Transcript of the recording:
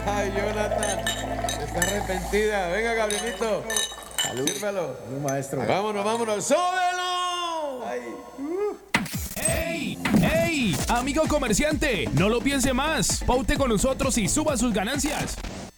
Ay, Jonathan, está arrepentida. Venga, Gabrielito. Salud. Sírvelo. Un maestro. Vámonos, vámonos. ¡Súbelo! Ay. ¡Ey! ¡Ey! Amigo comerciante, no lo piense más. Paute con nosotros y suba sus ganancias.